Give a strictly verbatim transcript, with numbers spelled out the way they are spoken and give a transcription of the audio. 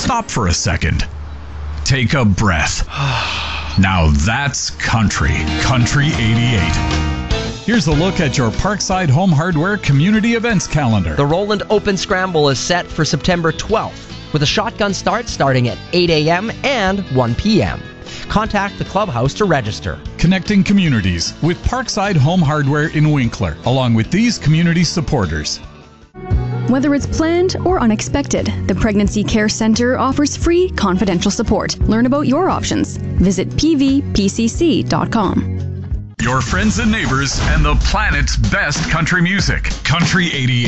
Stop for a second. Take a breath. Now that's country. Country eighty-eight. Here's a look at your Parkside Home Hardware community events calendar. The Roland Open Scramble is set for September twelfth, with a shotgun start starting at eight a.m. and one p.m. Contact the clubhouse to register. Connecting communities with Parkside Home Hardware in Winkler, along with these community supporters. Whether it's planned or unexpected, the Pregnancy Care Center offers free confidential support. Learn about your options. Visit p v p c c dot com. Your friends and neighbors and the planet's best country music. Country eighty-eight.